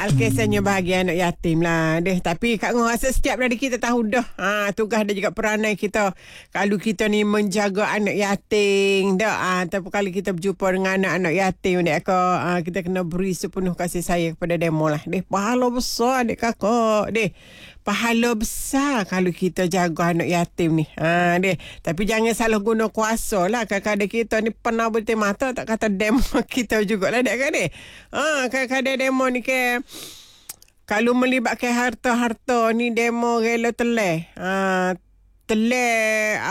Alkisahnya bahagia anak yatim lah deh. Tapi Kak Ngah rasa setiap dari kita tahu dah tugas dan juga peranai kita kalau kita ni menjaga anak yatim dah. Tapi kalau kita berjumpa dengan anak-anak yatim dek Kak, kita kena beri sepenuh kasih sayang kepada demo lah deh. Pahala besar dek kakak deh. Pahala besar kalau kita jaga anak yatim ni. Deh. Tapi jangan salah guna kuasa lah. Kadang-kadang kita ni pernah betul mata tak kata demo kita jugalah dek kan deh. Kadang-kadang demo ni ke kalau melibatkan harta-harta ni demo rela teleh. Teleh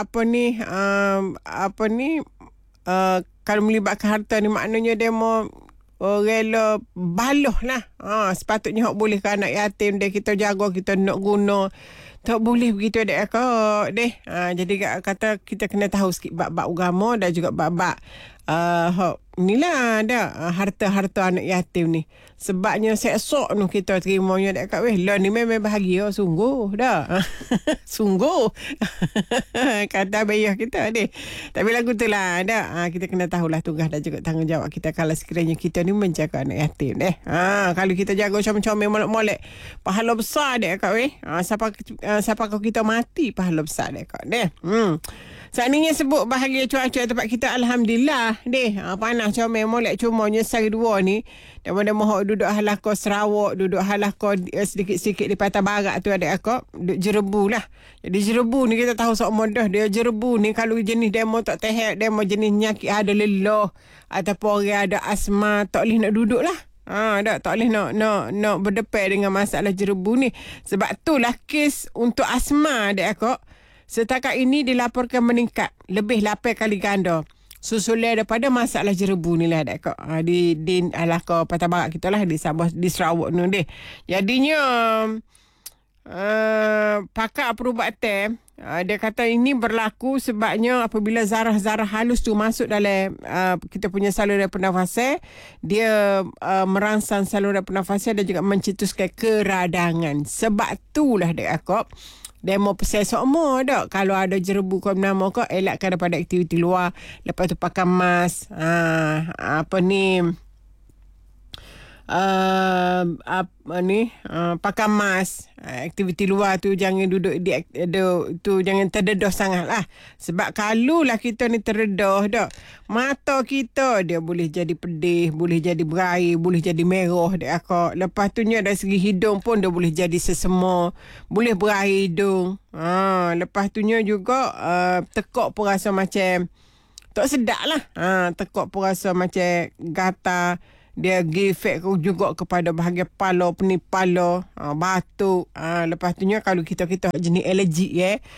kalau melibatkan harta ni maknanya demo rela baloh lah. Sepatutnya hak boleh ke anak yatim dia kita jaga, kita nak guna. Tak boleh begitu dek akak deh. Jadi kata kita kena tahu sikit bab-bab agama dan juga bab-bab inilah dah harta-harta anak yatim ni. Sebabnya esok nu kita terimanya dek akak lah ni memang bahagia sungguh dah. Sungguh. Kata bayar kita deh. Tapi lagu tu lah dah. Kita kena tahulah tugas dan juga tanggungjawab kita kalau sekiranya kita ni menjaga anak yatim deh. Kalau kita jaga comel-comel molek-molek pahala besar dek akak siapa kau kita mati pahala besar dek akak deh. Seandainya sebut bahagia cuaca tempat kita alhamdulillah deh. Panas comel molek cumanya sehari dua ni daripada mohon duduk halako Sarawak, duduk halako sedikit-sedikit di Pantai Barat tu ada akak duduk jerebu lah. Jadi jerebu ni kita tahu sok mudah dia jerebu ni kalau jenis demo tak tehet, demo jenis nyakit ada lelah ataupun orang ada asma tak boleh nak duduk lah. Tak boleh nak berdepan dengan masalah jerebu ni. Sebab itulah kes untuk asma dek akak setakat ini dilaporkan meningkat lebih 8 kali ganda. Susulan daripada masalah jerebu ni lah dek kak. Di Alaka Pantai Barat kita lah di Sabah di Sarawak ni deh. Jadinya pakar perubatan dia kata ini berlaku sebabnya apabila zarah-zarah halus tu masuk dalam kita punya saluran pernafasan, dia merangsang saluran pernafasan dan juga mencetuskan keradangan. Sebab itulah dek akak demo pesan semua dak kalau ada jerebu kau nama kau elakkan daripada aktiviti luar. Lepas tu pakai mask pakai mask. Aktiviti luar tu jangan duduk tu jangan terdedah sangat lah. Sebab kalau lah kita ni terdedah dak mata kita dia boleh jadi pedih, boleh jadi berair, boleh jadi merah dek akak. Lepas tu nya dari segi hidung pun dia boleh jadi sesema, boleh berair hidung. Lepas tu nya juga tekak pun rasa macam tak sedap lah. Tekak pun rasa macam gatal. Dia efek juga kepada bahagian kepala, penipala, batuk. Lepas tu kalau kita jenis alergik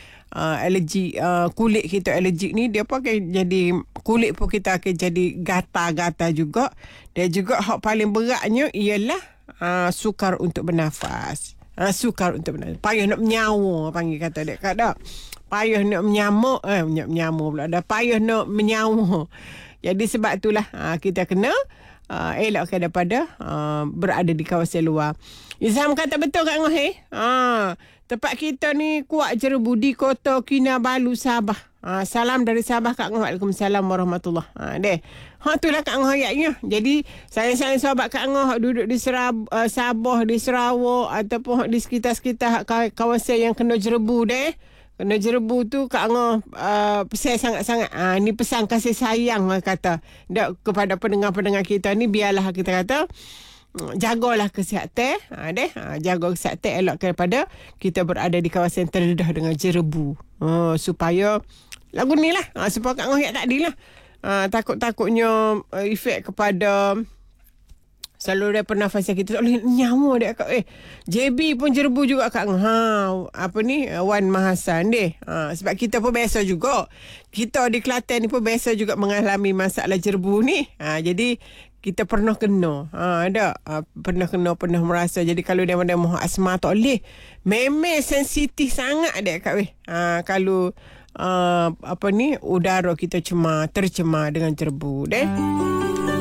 alergi kulit kita alergik ni dia pun akan jadi kulit pun kita akan jadi gatal-gatal juga. Dan juga hak paling beratnya ialah sukar untuk bernafas. Sukar untuk bernafas. Payah nak menyawa panggil kata dek kak dak. Payah nak menyamuk pula dah payah nak menyawa. Jadi sebab itulah kita kena elakkan daripada berada di kawasan luar. Izham kata betul Kak Ngah. Tempat kita ni kuat jerebu di Kota Kinabalu, Sabah. Salam dari Sabah Kak Ngah. Waalaikumsalam warahmatullahi. Deh. Itulah Kak Ngah ayatnya. Jadi sayang-sayang sahabat Kak Ngah duduk di Sabah, di Sarawak ataupun di sekitar-sekitar kawasan yang kena jerebu deh. Kena jerebu tu Kak Ngah pesan sangat-sangat. Ni pesan kasih sayang kata kepada pendengar-pendengar kita ni. Biarlah kita kata jagalah kesihatan jaga kesihatan, elakkan daripada kita berada di kawasan terdedah dengan jerebu. Supaya lagu ni lah supaya Kak Ngah yang tak adil lah. Takut-takutnya efek kepada saluran pernafasan kita tak boleh nyawa dek kak. JB pun jerebu juga Kak Ngah. Wan Mahasan deh. Sebab kita pun biasa juga. Kita di Kelantan ni pun biasa juga mengalami masalah jerebu ni. Jadi kita pernah kena. Pernah merasa. Jadi kalau dia mahu asma tak boleh. Memang sensitif sangat dek kak. Kalau udara kita tercemar dengan jerebu deh.